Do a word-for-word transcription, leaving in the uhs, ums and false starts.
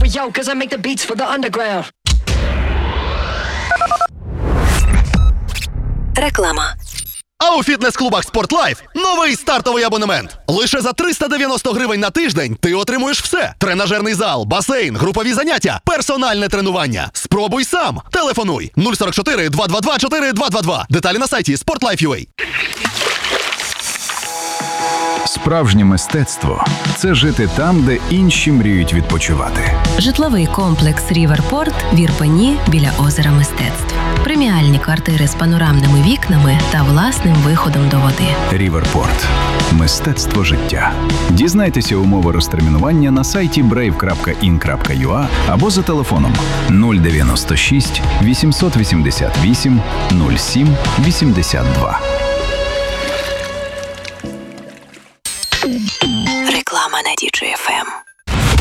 yo, cause I make the beats for the underground. Реклама. А у фітнес-клубах «Спортлайф» новий стартовий абонемент. Лише за триста дев'яносто гривень на тиждень ти отримуєш все. Тренажерний зал, басейн, групові заняття, персональне тренування. Спробуй сам. Телефонуй нуль сорок чотири два два два чотири два два два. Деталі на сайті спортлайф крапка ю а. Справжнє мистецтво – це жити там, де інші мріють відпочивати. Житловий комплекс «Ріверпорт» в Ірпені біля озера Мистецтв. Преміальні квартири з панорамними вікнами та власним виходом до води. «Ріверпорт» – мистецтво життя. Дізнайтеся умови розтермінування на сайті брейв крапка ін крапка ю а або за телефоном нуль дев'яносто шість вісімсот вісімдесят вісім нуль сім вісімдесят два.